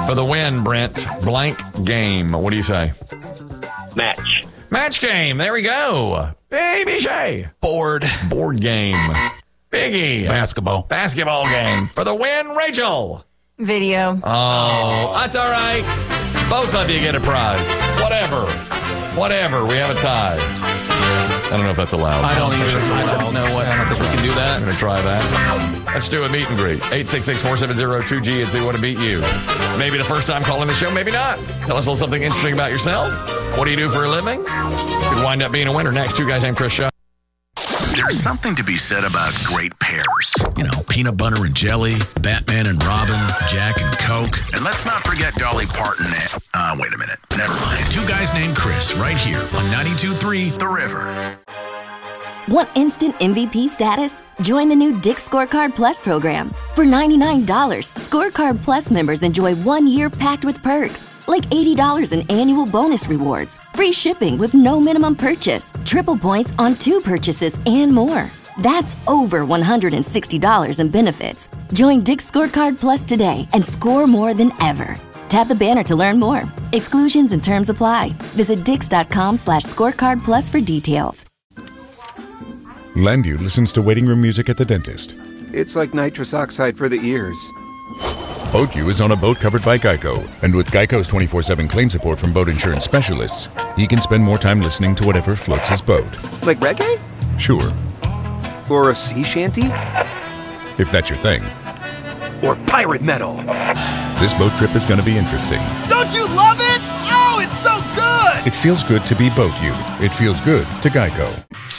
For the win, Brent. Blank game. What do you say? Match. Match game. There we go. Baby Shay. Board. Board game. Biggie. Basketball. Basketball game. For the win, Rachel. Video. Oh, that's all right. Both of you get a prize. Whatever. We have a tie. I don't know if that's allowed. I don't know what. I don't think we can do that. I'm going to try that. Let's do a meet and greet. 866-470-2G and see what to beat you. Maybe the first time calling the show, maybe not. Tell us a little something interesting about yourself. What do you do for a living? Could wind up being a winner next. Two guys named Chris Shaw. There's something to be said about great pairs. You know, peanut butter and jelly, Batman and Robin, Jack and Coke. And let's not forget Dolly Parton and... wait a minute. Never mind. Two guys named Chris right here on 92.3 The River. Want instant MVP status? Join the new Dick's Scorecard Plus program. For $99, Scorecard Plus members enjoy 1 year packed with perks, like $80 in annual bonus rewards, free shipping with no minimum purchase, triple points on 2 purchases, and more. That's over $160 in benefits. Join Dick's Scorecard Plus today and score more than ever. Tap the banner to learn more. Exclusions and terms apply. Visit dix.com/scorecardplus for details. Lendu listens to waiting room music at the dentist. It's like nitrous oxide for the ears. BoatU is on a boat covered by Geico. And with Geico's 24/7 claim support from boat insurance specialists, he can spend more time listening to whatever floats his boat. Like reggae? Sure. Or a sea shanty? If that's your thing. Or pirate metal? This boat trip is going to be interesting. Don't you love it? Oh, it's so good! It feels good to be BoatU. It feels good to Geico.